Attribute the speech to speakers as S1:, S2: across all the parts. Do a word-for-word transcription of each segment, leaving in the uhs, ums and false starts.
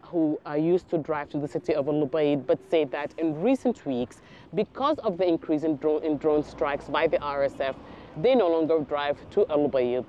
S1: who uh, used to drive to the city of Al Ubaid, but say that in recent weeks, because of the increase in drone, in drone strikes by the R S F, they no longer drive to Al Ubaid.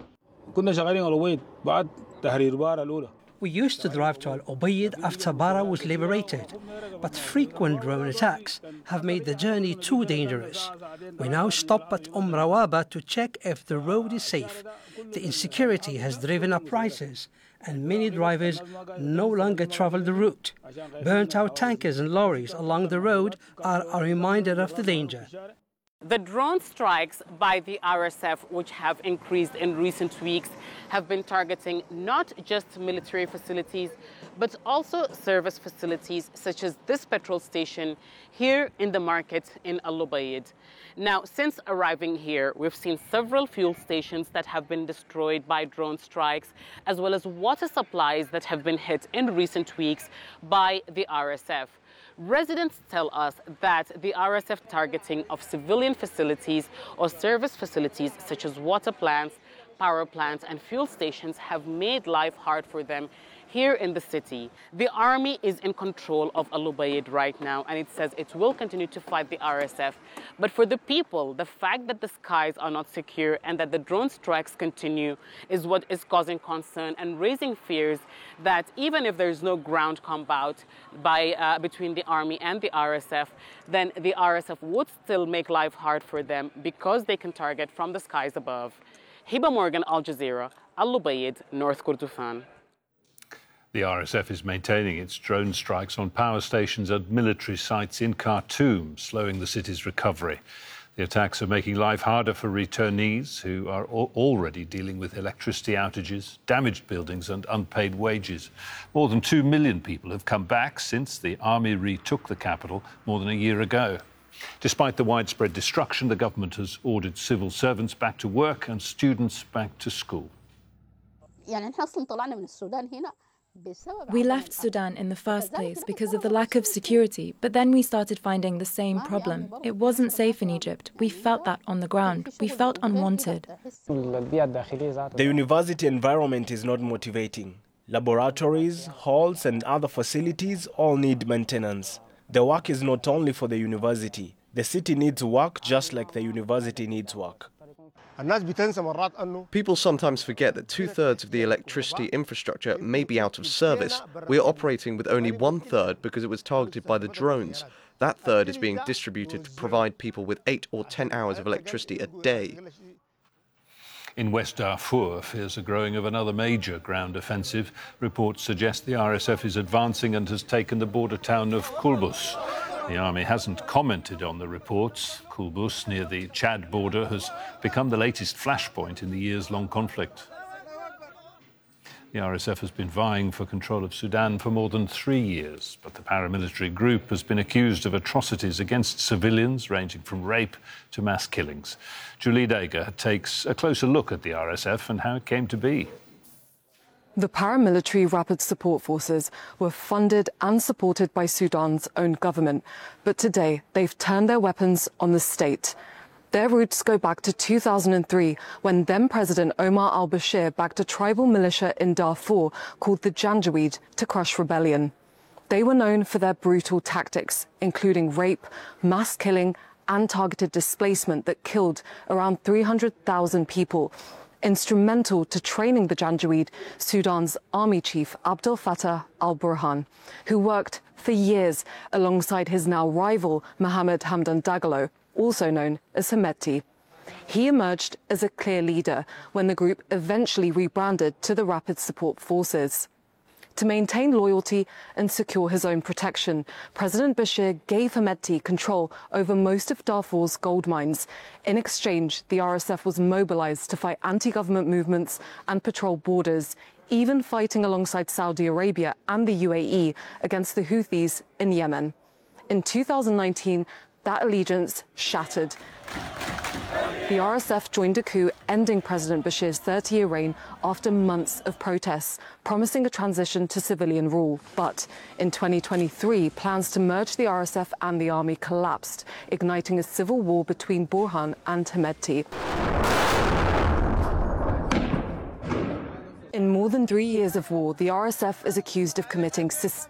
S2: We used to drive to Al Ubaid after Bara was liberated, but frequent drone attacks have made the journey too dangerous. We now stop at Umm Rawaba to check if the road is safe. The insecurity has driven up prices, and many drivers no longer travel the route. Burnt-out tankers and lorries along the road are a reminder of the danger.
S1: The drone strikes by the R S F, which have increased in recent weeks, have been targeting not just military facilities, but also service facilities such as this petrol station here in the market in Al Ubaid. Now, since arriving here, we've seen several fuel stations that have been destroyed by drone strikes, as well as water supplies that have been hit in recent weeks by the R S F. Residents tell us that the R S F targeting of civilian facilities or service facilities such as water plants, power plants and fuel stations have made life hard for them here in the city. The army is in control of Al Ubaid right now, and it says it will continue to fight the R S F. But for the people, the fact that the skies are not secure and that the drone strikes continue is what is causing concern and raising fears that even if there's no ground combat by, uh, between the army and the R S F, then the R S F would still make life hard for them because they can target from the skies above. Hiba Morgan, Al Jazeera, Al Ubaid, North Kordofan.
S3: The R S F is maintaining its drone strikes on power stations and military sites in Khartoum, slowing the city's recovery. The attacks are making life harder for returnees who are already dealing with electricity outages, damaged buildings and unpaid wages. More than two million people have come back since the army retook the capital more than a year ago. Despite the widespread destruction, the government has ordered civil servants back to work and students back to school.
S4: We left Sudan in the first place because of the lack of security, but then we started finding the same problem. It wasn't safe in Egypt. We felt that on the ground. We felt unwanted.
S5: The university environment is not motivating. Laboratories, halls and other facilities all need maintenance. The work is not only for the university. The city needs work just like the university needs work.
S6: People sometimes forget that two-thirds of the electricity infrastructure may be out of service. We are operating with only one-third because it was targeted by the drones. That third is being distributed to provide people with eight or ten hours of electricity a day.
S3: In West Darfur, fears are growing of another major ground offensive. Reports suggest the R S F is advancing and has taken the border town of Kulbus. The army hasn't commented on the reports. Kulbus, near the Chad border, has become the latest flashpoint in the years-long conflict. The R S F has been vying for control of Sudan for more than three years, but the paramilitary group has been accused of atrocities against civilians, ranging from rape to mass killings. Julie Dega takes a closer look at the R S F and how it came to be.
S7: The paramilitary Rapid Support Forces were funded and supported by Sudan's own government, but today they've turned their weapons on the state. Their roots go back to two thousand three, when then-President Omar al-Bashir backed a tribal militia in Darfur called the Janjaweed to crush rebellion. They were known for their brutal tactics, including rape, mass killing and targeted displacement that killed around three hundred thousand people. Instrumental to training the Janjaweed, Sudan's army chief Abdel Fattah al-Burhan, who worked for years alongside his now rival Mohammed Hamdan Dagalo, also known as Hemedti. He emerged as a clear leader when the group eventually rebranded to the Rapid Support Forces. To maintain loyalty and secure his own protection, President Bashir gave Hemedti control over most of Darfur's gold mines. In exchange, the R S F was mobilized to fight anti-government movements and patrol borders, even fighting alongside Saudi Arabia and the U A E against the Houthis in Yemen. In two thousand nineteen, that allegiance shattered. The R S F joined a coup ending President Bashir's thirty-year reign after months of protests, promising a transition to civilian rule. But in twenty twenty-three, plans to merge the R S F and the army collapsed, igniting a civil war between Burhan and Hemedti. In more than three years of war, the R S F is accused of committing